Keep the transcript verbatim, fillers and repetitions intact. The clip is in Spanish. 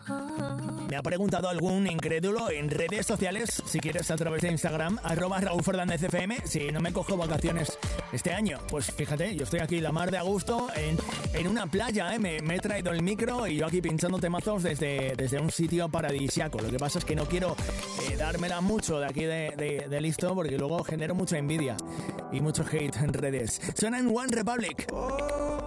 Me ha preguntado algún incrédulo en redes sociales, si quieres a través de Instagram, arroba Raúl Fernández F M, si no me cojo vacaciones este año. Pues fíjate, yo estoy aquí la mar de a gusto en, en una playa, ¿eh? Me, me he traído el micro y yo aquí pinchando temazos desde, desde un sitio paradisíaco. Lo que pasa es que no quiero eh, dármela mucho de aquí de, de, de listo, porque luego genero mucha envidia y mucho hate en redes. Suena en One Republic. Oh.